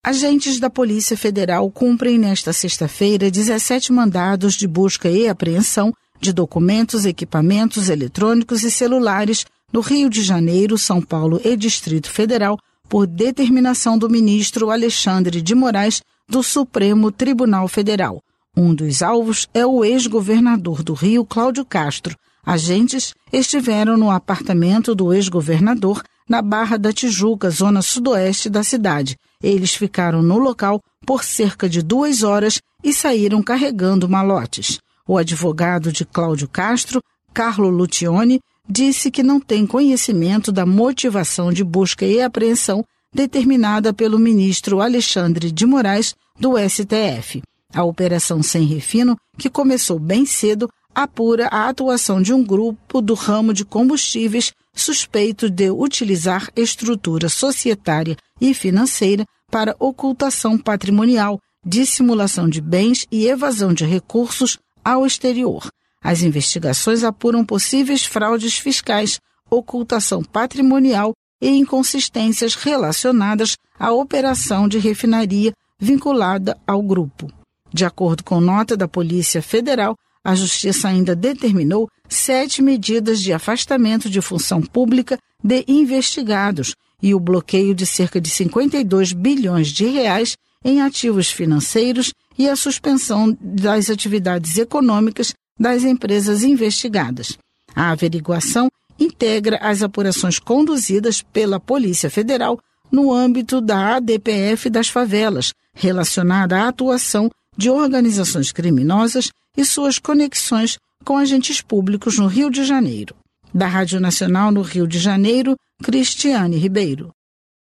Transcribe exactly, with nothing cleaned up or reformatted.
Agentes da Polícia Federal cumprem nesta sexta-feira dezessete mandados de busca e apreensão de documentos, equipamentos eletrônicos e celulares no Rio de Janeiro, São Paulo e Distrito Federal, por determinação do ministro Alexandre de Moraes do Supremo Tribunal Federal. Um dos alvos é o ex-governador do Rio, Cláudio Castro. Agentes estiveram no apartamento do ex-governador na Barra da Tijuca, zona sudoeste da cidade. Eles ficaram no local por cerca de duas horas e saíram carregando malotes. O advogado de Cláudio Castro, Carlo Lucioni, disse que não tem conhecimento da motivação de busca e apreensão determinada pelo ministro Alexandre de Moraes do S T F. A Operação Sem Refino, que começou bem cedo, apura a atuação de um grupo do ramo de combustíveis suspeito de utilizar estrutura societária e financeira para ocultação patrimonial, dissimulação de bens e evasão de recursos ao exterior. As investigações apuram possíveis fraudes fiscais, ocultação patrimonial e inconsistências relacionadas à operação de refinaria vinculada ao grupo. De acordo com nota da Polícia Federal, a Justiça ainda determinou sete medidas de afastamento de função pública de investigados e o bloqueio de cerca de cinquenta e dois bilhões de reais em ativos financeiros e a suspensão das atividades econômicas das empresas investigadas. A averiguação integra as apurações conduzidas pela Polícia Federal no âmbito da A D P F das favelas, relacionada à atuação de organizações criminosas e suas conexões com agentes públicos no Rio de Janeiro. Da Rádio Nacional no Rio de Janeiro, Cristiane Ribeiro.